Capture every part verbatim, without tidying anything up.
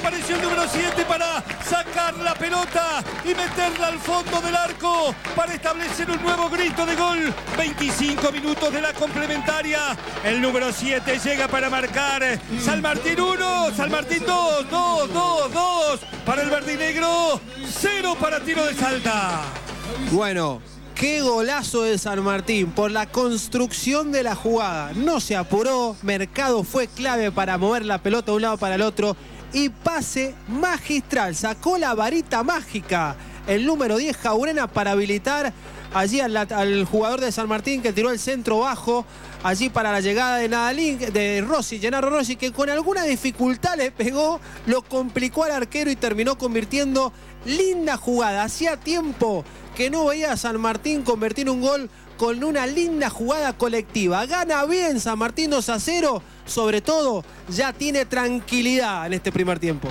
apareció el número siete para sacar la pelota y meterla al fondo del arco para establecer un nuevo grito de gol. veinticinco minutos de la complementaria. El número siete llega para marcar. San Martín uno, San Martín dos, dos, dos, dos. Para el verdinegro, cero para Tiro de Salta. Bueno, qué golazo de San Martín por la construcción de la jugada. No se apuró, Mercado fue clave para mover la pelota de un lado para el otro. Y pase magistral, sacó la varita mágica el número diez Jaurena para habilitar allí al, al jugador de San Martín, que tiró el centro bajo allí para la llegada de Nadalín, de Rossi, Gennaro Rossi, que con alguna dificultad le pegó, lo complicó al arquero y terminó convirtiendo. Linda jugada, hacía tiempo que no veía a San Martín convertir un gol con una linda jugada colectiva. Gana bien San Martín dos a cero, sobre todo ya tiene tranquilidad en este primer tiempo.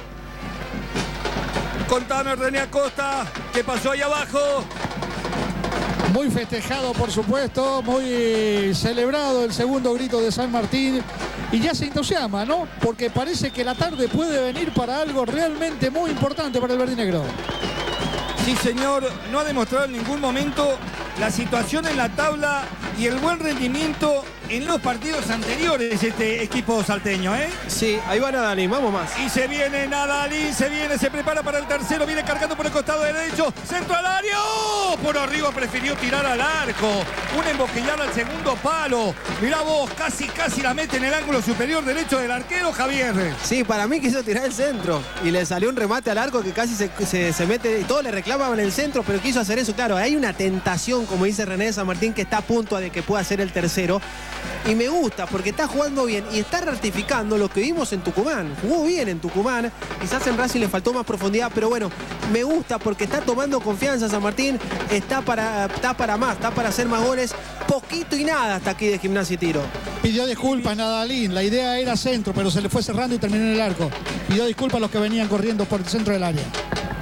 Contame, René Acosta, ¿qué pasó ahí abajo? Muy festejado, por supuesto, muy celebrado el segundo grito de San Martín. Y ya se entusiasma, ¿no? Porque parece que la tarde puede venir para algo realmente muy importante para el verdinegro. Sí, señor, no ha demostrado en ningún momento la situación en la tabla y el buen rendimiento en los partidos anteriores este equipo salteño, ¿eh? Sí, ahí va Nadalín, vamos más. Y se viene Nadalín, se viene, se prepara para el tercero, viene cargando por el costado derecho, centro al área, ¡oh! Por arriba prefirió tirar al arco, una emboquillada al segundo palo. Mirá vos, casi, casi la mete en el ángulo superior derecho del arquero, Javier. Sí, para mí quiso tirar el centro y le salió un remate al arco que casi se, se, se mete, y todos le reclamaban el centro, pero quiso hacer eso. Claro, hay una tentación, como dice René de San Martín, que está a punto de que pueda ser el tercero. Y me gusta porque está jugando bien y está ratificando lo que vimos en Tucumán. Jugó bien en Tucumán, quizás en Racing le faltó más profundidad, pero bueno, me gusta porque está tomando confianza San Martín, está para, está para más, está para hacer más goles, poquito y nada hasta aquí de Gimnasia y Tiro. Pidió disculpas Nadalín, la idea era centro, pero se le fue cerrando y terminó en el arco. Pidió disculpas a los que venían corriendo por el centro del área.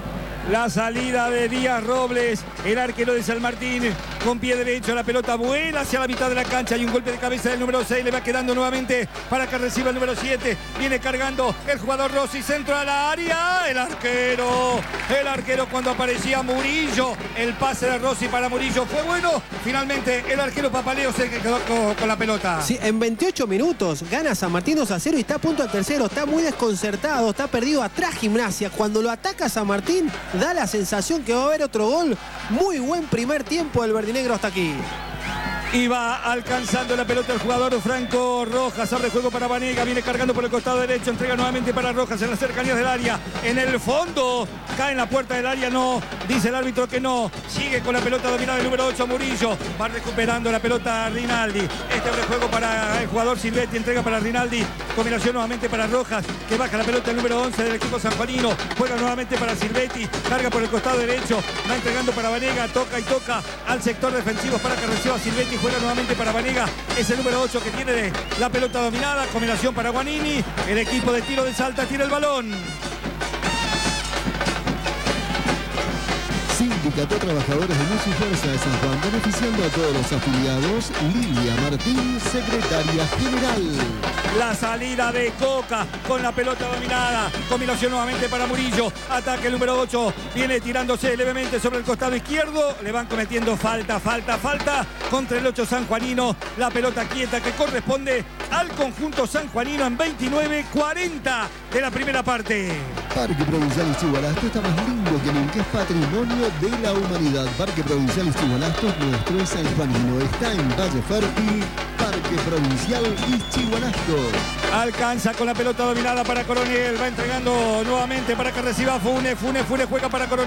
La salida de Díaz Robles, el arquero de San Martín, con pie derecho, la pelota vuela hacia la mitad de la cancha. Hay un golpe de cabeza del número seis, le va quedando nuevamente para que reciba el número siete. Viene cargando el jugador Rossi, centro a la área. El arquero, el arquero cuando aparecía Murillo. El pase de Rossi para Murillo fue bueno. Finalmente el arquero Papaleo se quedó con, con la pelota. Sí, en veintiocho minutos gana San Martín dos a cero y está a punto al tercero. Está muy desconcertado, está perdido atrás Gimnasia. Cuando lo ataca San Martín, da la sensación que va a haber otro gol. Muy buen primer tiempo del verdinegro hasta aquí. Y va alcanzando la pelota el jugador Franco Rojas. Abre juego para Vanega. Viene cargando por el costado derecho. Entrega nuevamente para Rojas en las cercanías del área. En el fondo. Cae en la puerta del área. No. Dice el árbitro que no. Sigue con la pelota dominada el número ocho Murillo. Va recuperando la pelota Rinaldi. Este abre juego para el jugador Silvetti. Entrega para Rinaldi. Combinación nuevamente para Rojas. Que baja la pelota el número once del equipo sanjuanino. Juega nuevamente para Silvetti. Carga por el costado derecho. Va entregando para Vanega. Toca y toca al sector defensivo para que reciba Silvetti. Juega nuevamente para Vanega, es el número ocho que tiene la pelota dominada, combinación para Guanini, el equipo de Tiro de Salta tira el balón. Sindicato Trabajadores de Luz y Fuerza de San Juan, beneficiando a todos los afiliados. Lilia Martín, secretaria general. La salida de Coca con la pelota dominada. Combinación nuevamente para Murillo. Ataque el número ocho. Viene tirándose levemente sobre el costado izquierdo. Le van cometiendo falta, falta, falta. Contra el ocho sanjuanino. La pelota quieta que corresponde al conjunto sanjuanino en veintinueve cuarenta de la primera parte. Parque Provincial Ixigualasto está más lindo que nunca, es patrimonio de la humanidad. Parque Provincial Ixigualasto, nuestro sanjuanino, está en Valle Fértil. Parque Provincial Ixigualasto. Alcanza con la pelota dominada para Coronel. Va entregando nuevamente para que reciba Funes. Funes, Funes juega para Coronel.